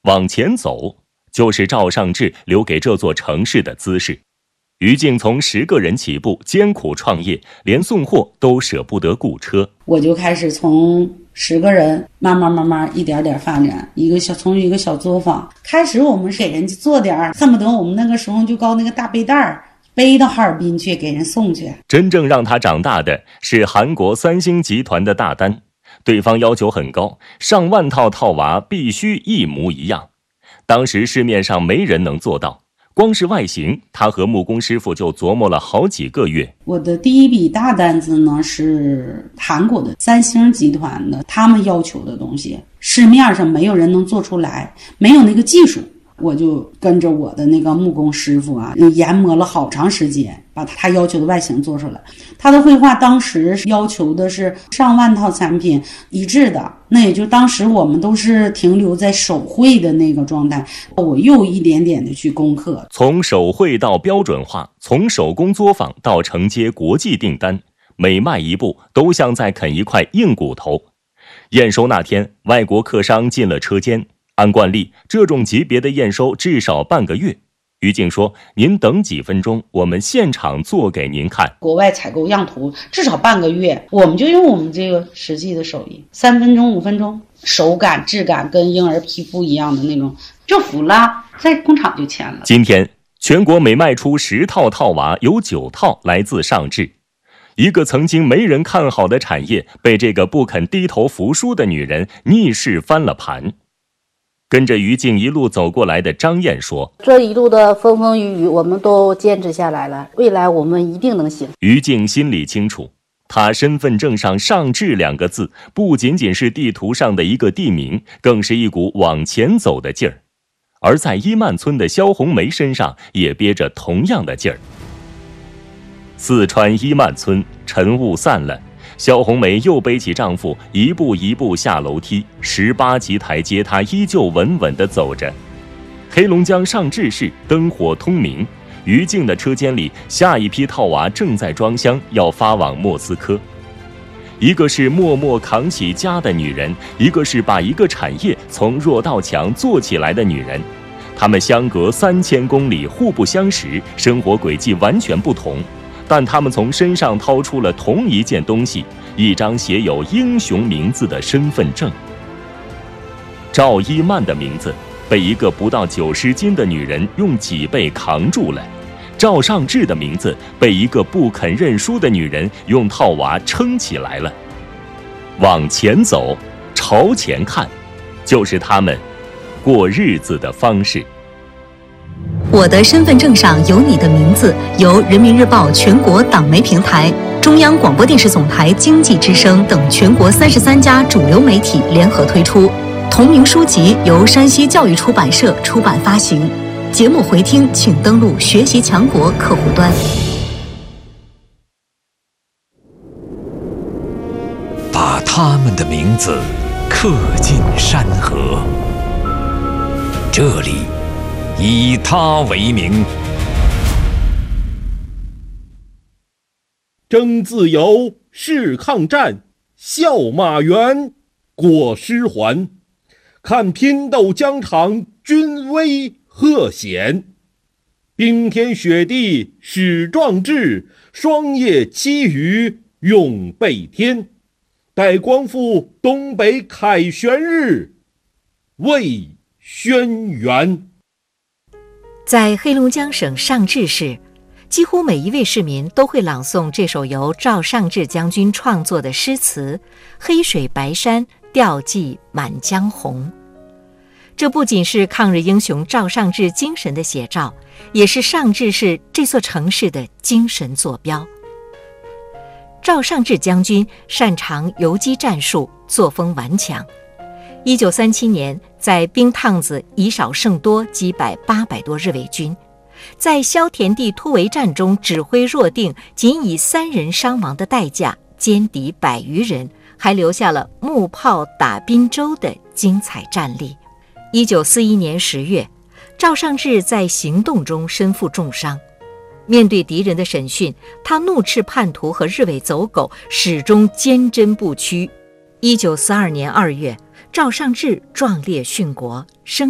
往前走，就是赵尚志留给这座城市的姿势。于静从10个人起步，艰苦创业，连送货都舍不得雇车。 我就开始从10个人慢慢一点点发展，从一个小作坊开始，我们给人家做点，恨不得我们那个时候就搞那个大背带背到哈尔滨去给人送去。 真正让他长大的是韩国3星集团的大单，对方要求很高，上万套套娃必须一模一样。当时市面上没人能做到，光是外形，他和木工师傅就琢磨了好几个月。 我的第一笔大单子呢是韩国的3星集团的，他们要求的东西市面上没有人能做出来，没有那个技术。我就跟着我的那个木工师傅研磨了好长时间，把他要求的外形做出来。他的绘画当时要求的是上万套产品一致的，那也就当时我们都是停留在手绘的那个状态，我又一点点的去攻克。 从手绘到标准化，从手工作坊到承接国际订单，每迈一步都像在啃一块硬骨头。验收那天，外国客商进了车间，按惯例，这种级别的验收至少半个月。于静说：“您等几分钟，我们现场做给您看。” 国外采购样图至少半个月，我们就用我们这个实际的手艺，3分钟、5分钟，手感、质感跟婴儿皮肤一样的那种，就服了，在工厂就签了。 今天，全国每卖出10套套娃，有9套来自尚志。一个曾经没人看好的产业，被这个不肯低头服输的女人逆势翻了盘。跟着于静一路走过来的张燕说：“ 这一路的风风雨雨，我们都坚持下来了，未来我们一定能行。” 于静心里清楚，她身份证上尚志2个字，不仅仅是地图上的一个地名，更是一股往前走的劲儿。而在伊曼村的肖红梅身上也憋着同样的劲儿。四川伊曼村，晨雾散了，肖红梅又背起丈夫，一步一步下楼梯，18级台阶她依旧稳稳地走着。黑龙江尚志市灯火通明，于静的车间里，下一批套娃正在装箱，要发往莫斯科。一个是默默扛起家的女人，一个是把一个产业从弱到强做起来的女人。她们相隔3000公里，互不相识，生活轨迹完全不同，但他们从身上掏出了同一件东西，一张写有英雄名字的身份证。赵一曼的名字被一个不到90斤的女人用脊背扛住了，赵尚志的名字被一个不肯认输的女人用套娃撑起来了。往前走，朝前看，就是他们过日子的方式。 我的身份证上有你的名字，由人民日报全国党媒平台、中央广播电视总台经济之声等全国33家主流媒体联合推出。同名书籍由山西教育出版社出版发行。节目回听请登录学习强国客户端。 把他们的名字刻进山河，这里以他为名。 争自由，是抗战，笑马原，过师还。看拼斗疆场，军威赫显。冰天雪地始壮志，霜叶凄雨永被天。待光复东北凯旋日，为轩辕。 在黑龙江省尚志市，几乎每一位市民都会朗诵这首由赵尚志将军创作的诗词《黑水白山，吊骑满江红》。这不仅是抗日英雄赵尚志精神的写照，也是尚志市这座城市的精神坐标。赵尚志将军擅长游击战术，作风顽强。1937年，在冰趟子以少胜多，击败800多日伪军。在萧田地突围战中指挥若定，仅以3人伤亡的代价歼敌100余人，还留下了木炮打滨州的精彩战例。1941年10月，赵尚志在行动中身负重伤。面对敌人的审讯，他怒斥叛徒和日伪走狗，始终坚贞不屈。1942年2月，赵尚志壮烈殉国，生